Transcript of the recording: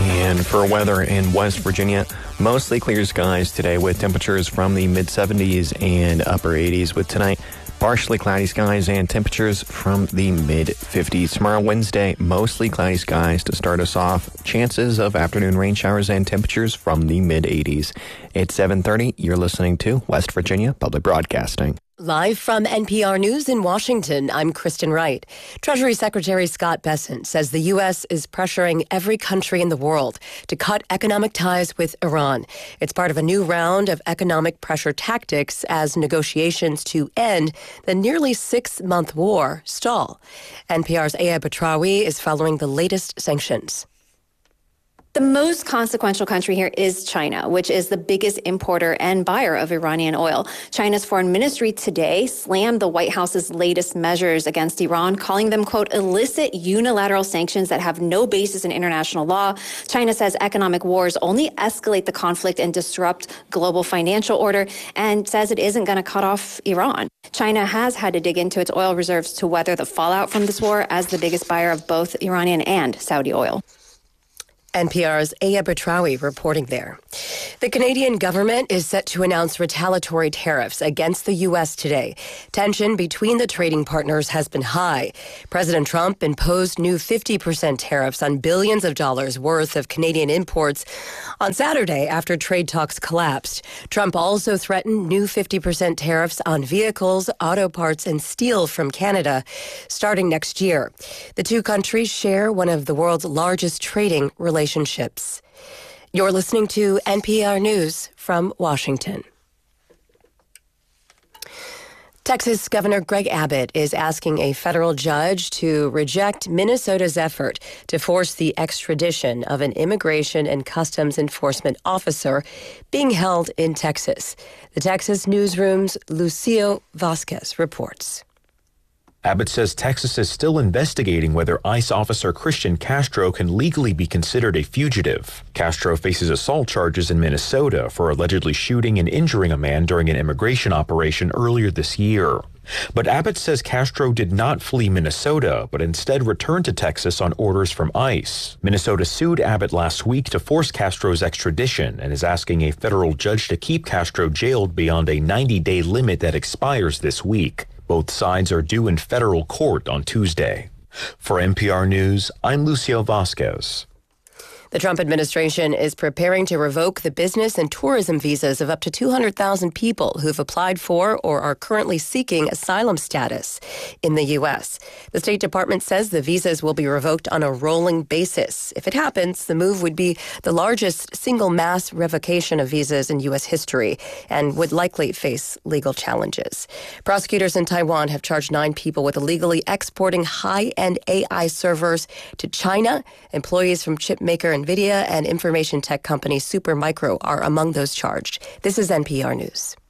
And for weather in West Virginia, mostly clear skies today with temperatures from the mid-70s and upper 80s, with tonight partially cloudy skies and temperatures from the mid-50s. Tomorrow, Wednesday, mostly cloudy skies to start us off. Chances of afternoon rain showers and temperatures from the mid-80s. It's 7:30. You're listening to West Virginia Public Broadcasting. Live from NPR News in Washington, I'm Kristen Wright. Treasury Secretary Scott Bessent says the U.S. is pressuring every country in the world to cut economic ties with Iran. It's part of a new round of economic pressure tactics as negotiations to end the nearly 6-month war stall. NPR's Aya Batrawi is following the latest sanctions. The most consequential country here is China, which is the biggest importer and buyer of Iranian oil. China's foreign ministry today slammed the White House's latest measures against Iran, calling them, quote, illicit unilateral sanctions that have no basis in international law. China says economic wars only escalate the conflict and disrupt global financial order, and says it isn't going to cut off Iran. China has had to dig into its oil reserves to weather the fallout from this war as the biggest buyer of both Iranian and Saudi oil. NPR's Aya Batrawi reporting there. The Canadian government is set to announce retaliatory tariffs against the U.S. today. Tension between the trading partners has been high. President Trump imposed new 50% tariffs on billions of dollars worth of Canadian imports on Saturday after trade talks collapsed. Trump also threatened new 50% tariffs on vehicles, auto parts, and steel from Canada starting next year. The two countries share one of the world's largest trading relationships. You're listening to NPR News from Washington. Texas Governor Greg Abbott is asking a federal judge to reject Minnesota's effort to force the extradition of an immigration and customs enforcement officer being held in Texas. The Texas Newsroom's Lucio Vasquez reports. Abbott says Texas is still investigating whether ICE officer Christian Castro can legally be considered a fugitive. Castro faces assault charges in Minnesota for allegedly shooting and injuring a man during an immigration operation earlier this year. But Abbott says Castro did not flee Minnesota, but instead returned to Texas on orders from ICE. Minnesota sued Abbott last week to force Castro's extradition and is asking a federal judge to keep Castro jailed beyond a 90-day limit that expires this week. Both sides are due in federal court on Tuesday. For NPR News, I'm Lucio Vasquez. The Trump administration is preparing to revoke the business and tourism visas of up to 200,000 people who've applied for or are currently seeking asylum status in the U.S. The State Department says the visas will be revoked on a rolling basis. If it happens, the move would be the largest single mass revocation of visas in U.S. history and would likely face legal challenges. Prosecutors in Taiwan have charged 9 people with illegally exporting high-end AI servers to China. Employees from chipmaker NVIDIA and information tech company Supermicro are among those charged. This is NPR News.